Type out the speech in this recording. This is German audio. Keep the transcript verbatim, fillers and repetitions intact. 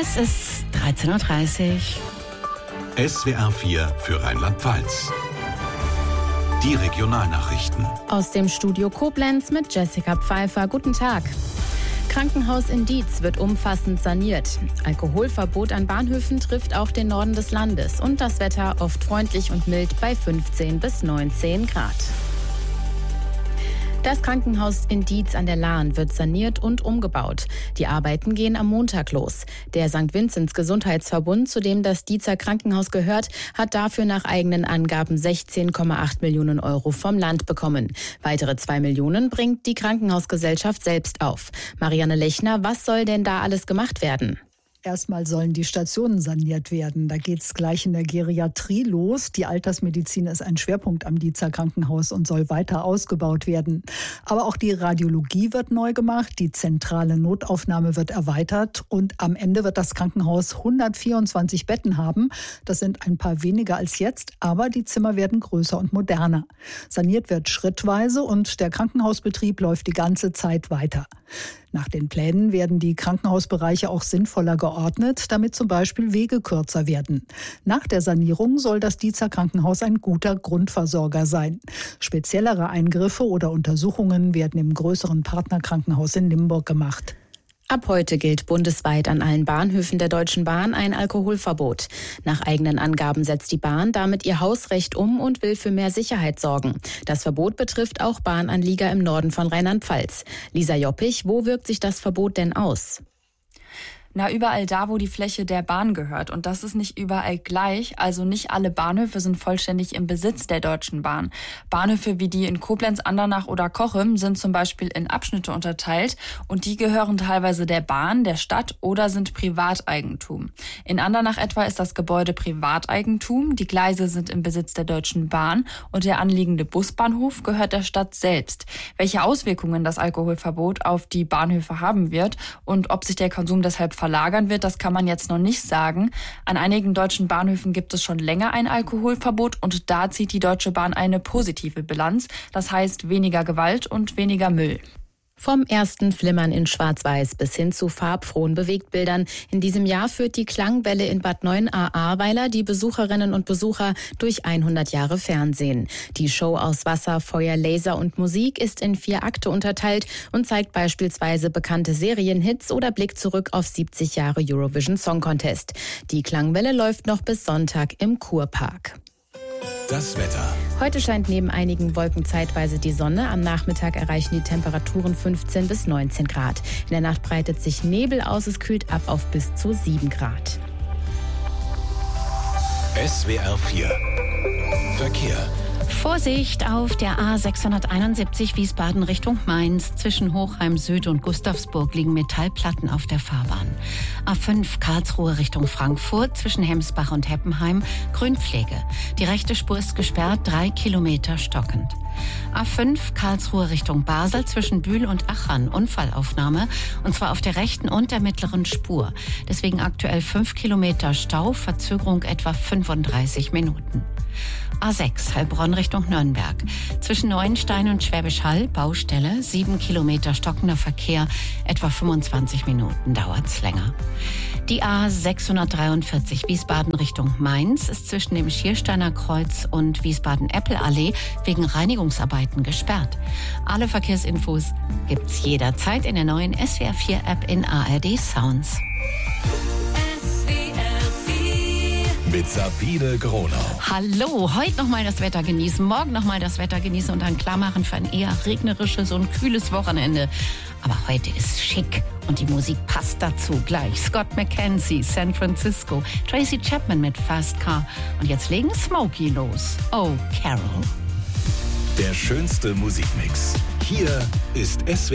Es ist dreizehn Uhr dreißig. S W R vier für Rheinland-Pfalz. Die Regionalnachrichten. Aus dem Studio Koblenz mit Jessica Pfeiffer. Guten Tag. Krankenhaus in Dietz wird umfassend saniert. Alkoholverbot an Bahnhöfen trifft auch den Norden des Landes. Und das Wetter oft freundlich und mild bei fünfzehn bis neunzehn Grad. Das Krankenhaus in Dietz an der Lahn wird saniert und umgebaut. Die Arbeiten gehen am Montag los. Der Sankt Vinzenz Gesundheitsverbund, zu dem das Dietzer Krankenhaus gehört, hat dafür nach eigenen Angaben sechzehn Komma acht Millionen Euro vom Land bekommen. Weitere zwei Millionen bringt die Krankenhausgesellschaft selbst auf. Marianne Lechner, was soll denn da alles gemacht werden? Erstmal sollen die Stationen saniert werden. Da geht es gleich in der Geriatrie los. Die Altersmedizin ist ein Schwerpunkt am Dietzer Krankenhaus und soll weiter ausgebaut werden. Aber auch die Radiologie wird neu gemacht, die zentrale Notaufnahme wird erweitert und am Ende wird das Krankenhaus hundertvierundzwanzig Betten haben. Das sind ein paar weniger als jetzt, aber die Zimmer werden größer und moderner. Saniert wird schrittweise und der Krankenhausbetrieb läuft die ganze Zeit weiter. Nach den Plänen werden die Krankenhausbereiche auch sinnvoller geordnet, damit zum Beispiel Wege kürzer werden. Nach der Sanierung soll das Dietzer Krankenhaus ein guter Grundversorger sein. Speziellere Eingriffe oder Untersuchungen werden im größeren Partnerkrankenhaus in Limburg gemacht. Ab heute gilt bundesweit an allen Bahnhöfen der Deutschen Bahn ein Alkoholverbot. Nach eigenen Angaben setzt die Bahn damit ihr Hausrecht um und will für mehr Sicherheit sorgen. Das Verbot betrifft auch Bahnanlieger im Norden von Rheinland-Pfalz. Lisa Joppich, wo wirkt sich das Verbot denn aus? Na, überall da, wo die Fläche der Bahn gehört. Und das ist nicht überall gleich. Also nicht alle Bahnhöfe sind vollständig im Besitz der Deutschen Bahn. Bahnhöfe wie die in Koblenz, Andernach oder Cochem sind zum Beispiel in Abschnitte unterteilt. Und die gehören teilweise der Bahn, der Stadt oder sind Privateigentum. In Andernach etwa ist das Gebäude Privateigentum. Die Gleise sind im Besitz der Deutschen Bahn. Und der anliegende Busbahnhof gehört der Stadt selbst. Welche Auswirkungen das Alkoholverbot auf die Bahnhöfe haben wird und ob sich der Konsum deshalb verlagern wird, das kann man jetzt noch nicht sagen. An einigen deutschen Bahnhöfen gibt es schon länger ein Alkoholverbot und da zieht die Deutsche Bahn eine positive Bilanz. Das heißt weniger Gewalt und weniger Müll. Vom ersten Flimmern in Schwarz-Weiß bis hin zu farbfrohen Bewegtbildern. In diesem Jahr führt die Klangwelle in Bad Neuenahr-Ahrweiler die Besucherinnen und Besucher durch hundert Jahre Fernsehen. Die Show aus Wasser, Feuer, Laser und Musik ist in vier Akte unterteilt und zeigt beispielsweise bekannte Serienhits oder blickt zurück auf siebzig Jahre Eurovision Song Contest. Die Klangwelle läuft noch bis Sonntag im Kurpark. Das Wetter. Heute scheint neben einigen Wolken zeitweise die Sonne. Am Nachmittag erreichen die Temperaturen fünfzehn bis neunzehn Grad. In der Nacht breitet sich Nebel aus, es kühlt ab auf bis zu sieben Grad. S W R vier Verkehr. Vorsicht auf der A sechshunderteinundsiebzig Wiesbaden Richtung Mainz. Zwischen Hochheim Süd und Gustavsburg liegen Metallplatten auf der Fahrbahn. A fünf Karlsruhe Richtung Frankfurt. Zwischen Hemsbach und Heppenheim Grünpflege. Die rechte Spur ist gesperrt, drei Kilometer stockend. A fünf Karlsruhe Richtung Basel zwischen Bühl und Achern. Unfallaufnahme, und zwar auf der rechten und der mittleren Spur. Deswegen aktuell fünf Kilometer Stau, Verzögerung etwa fünfunddreißig Minuten. A sechs Heilbronn Richtung Nürnberg. Zwischen Neuenstein und Schwäbisch Hall Baustelle, sieben Kilometer stockender Verkehr, etwa fünfundzwanzig Minuten dauert's länger. Die A sechshundertdreiundvierzig Wiesbaden Richtung Mainz ist zwischen dem Schiersteiner Kreuz und Wiesbaden-Eppel-Allee wegen Reinigungsarbeiten gesperrt. Alle Verkehrsinfos gibt's jederzeit in der neuen S W R vier App in A R D Sounds. Mit Sabine Gronau. Hallo, heute nochmal das Wetter genießen, morgen nochmal das Wetter genießen und dann klar machen für ein eher regnerisches und kühles Wochenende. Aber heute ist schick und die Musik passt dazu gleich. Scott McKenzie, San Francisco, Tracy Chapman mit Fast Car und jetzt legen Smokey los. Oh, Carol. Der schönste Musikmix. Hier ist S W R